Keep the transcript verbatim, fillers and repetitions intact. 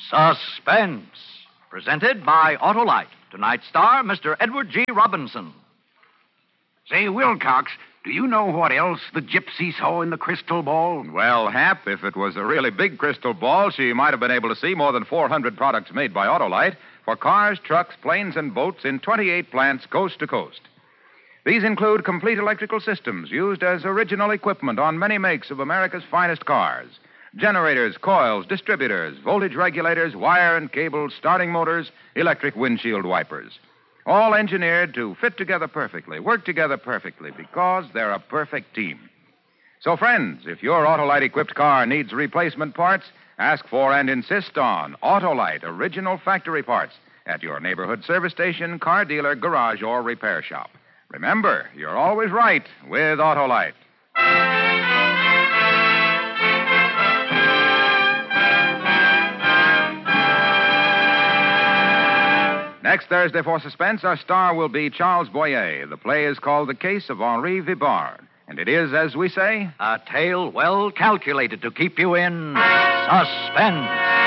Suspense. Presented by Autolite. Tonight's star, Mister Edward G. Robinson. Say, Wilcox, do you know what else the gypsy saw in the crystal ball? Well, Hap, if it was a really big crystal ball, she might have been able to see more than four hundred products made by Autolite for cars, trucks, planes, and boats in twenty-eight plants coast to coast. These include complete electrical systems used as original equipment on many makes of America's finest cars. Generators, coils, distributors, voltage regulators, wire and cable, starting motors, electric windshield wipers. All engineered to fit together perfectly, work together perfectly, because they're a perfect team. So, friends, if your Autolite-equipped car needs replacement parts, ask for and insist on Autolite original factory parts at your neighborhood service station, car dealer, garage, or repair shop. Remember, you're always right with Autolite. Next Thursday for Suspense, our star will be Charles Boyer. The play is called The Case of Henri Vibard. And it is, as we say, a tale well calculated to keep you in suspense.